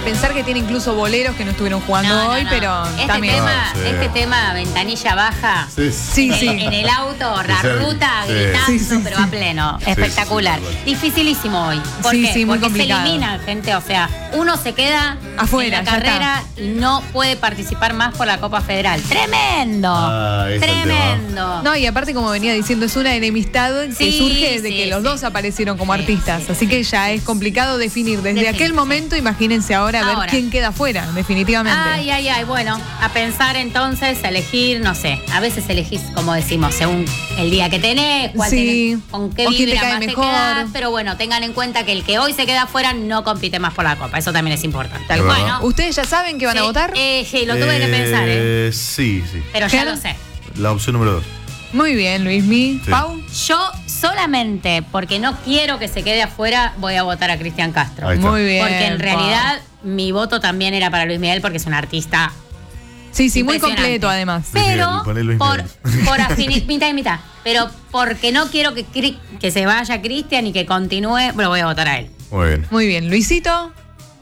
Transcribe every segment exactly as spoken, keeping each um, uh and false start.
pensar que tiene incluso boleros que no estuvieron jugando No, no, hoy, no. pero Este también. tema, Ah, sí. este tema, ventanilla baja, Sí, Sí, en, sí. el, en el auto, la Sí, ruta, sí. gritando, Sí, sí, pero sí. a pleno. Sí, Espectacular. sí, sí, sí. Dificilísimo hoy. ¿Por Sí, qué? sí, muy Porque complicado. se eliminan, gente. O sea, uno se queda Afuera, en la ya carrera y no puede participar más por la Copa Federal. ¡Tremendo! Ah, ese es el ¡Tremendo! No, y aparte, como venía diciendo, es una enemistad que Sí, surge de sí, que los sí. dos aparecieron como Sí, artistas. sí, así que sí, ya sí, es sí. complicado definir. Desde Definir, aquel sí. momento, imagínense ahora a ver Ahora. quién queda fuera, definitivamente. Ay, ay, ay, bueno, a pensar entonces, a elegir, no sé, a veces elegís, como decimos, según el día que tenés, cuál Sí, tenés, con qué o quién te vibra cae más mejor. te quedás, pero bueno, tengan en cuenta que el que hoy se queda afuera no compite más por la Copa, eso también es importante. Tal Es cual. verdad. ¿Ustedes ya saben que van a Sí, votar? eh, sí, lo tuve que pensar, ¿eh? Eh, Sí, sí. Pero ya ¿Ger? lo sé. La opción número dos. Muy bien, Luismi. Sí. Pau. Yo solamente porque no quiero que se quede afuera, voy a votar a Cristian Castro. Ahí está. Muy bien. Porque en Pau. realidad mi voto también era para Luis Miguel porque es un artista. Sí, sí, muy impresionante. completo además. Luis Pero Miguel, poné Luis por, Miguel. por afinidad, mitad y mitad. Pero porque no quiero que, Cri- que se vaya Cristian y que continúe, bueno, voy a votar a él. Muy bien. Muy bien, Luisito.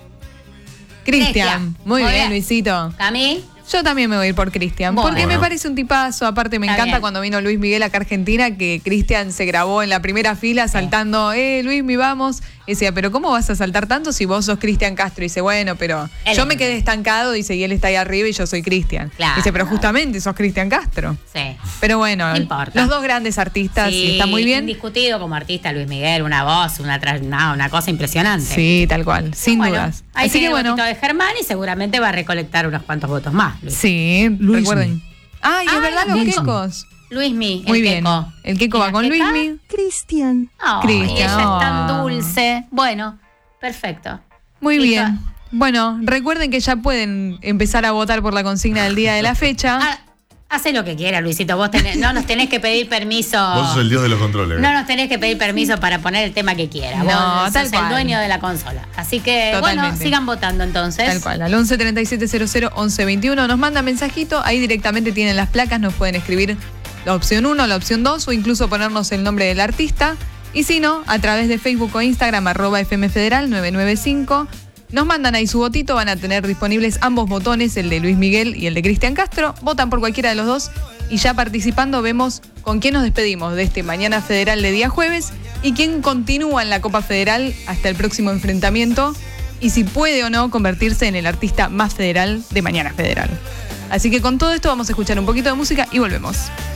Cristian. Cristian. Muy Muy bien, bien. Luisito. Camí, Yo también me voy a ir por Cristian, Bueno. porque me parece un tipazo. Aparte, me Está encanta bien. cuando vino Luis Miguel acá a Argentina, que Cristian se grabó en la primera fila saltando, eh, Luis, mi vamos. Y decía, pero ¿cómo vas a saltar tanto si vos sos Cristian Castro? Y dice, bueno, pero Él yo es. me quedé estancado, dice, y él está ahí arriba y yo soy Cristian. Claro. Dice, pero justamente sos Cristian Castro. sí. Pero bueno, No importa. los dos grandes artistas, y está muy bien. Indiscutido como artista Luis Miguel, una voz, una, tra- una, una cosa impresionante. Sí, tal cual, sin Bueno, dudas. Ahí Así tiene que el bueno, votito de Germán y seguramente va a recolectar unos cuantos votos más. Luis. sí, Luismi. recuerden. Ay, es Ah, verdad, los Luismi. quecos. Luismi, Muy el bien. Queco. El Queco ¿Y va la con Queca? Luismi. Cristian. Ay, Cristian. ella es tan Ah. dulce. Bueno, perfecto. Muy Listo. bien. Bueno, recuerden que ya pueden empezar a votar por la consigna del día de la fecha. Ah, hace lo que quiera, Luisito. Vos tenés- no nos tenés que pedir permiso. Vos sos el dios de los controles. No nos tenés que pedir permiso para poner el tema que quiera. No, Vos tal sos cual. el dueño de la consola. Así que, bueno, Totalmente. sigan votando entonces. Tal cual, al once treinta y siete cero cero once veintiuno nos manda mensajito, ahí directamente tienen las placas, nos pueden escribir la opción uno, la opción dos o incluso ponernos el nombre del artista. Y si no, a través de Facebook o Instagram, arroba F M Federal nueve nueve cinco, nos mandan ahí su votito, van a tener disponibles ambos botones, el de Luis Miguel y el de Cristian Castro. Votan por cualquiera de los dos y ya participando vemos con quién nos despedimos de este Mañana Federal de día jueves y quién continúa en la Copa Federal hasta el próximo enfrentamiento y si puede o no convertirse en el artista más federal de Mañana Federal. Así que con todo esto vamos a escuchar un poquito de música y volvemos.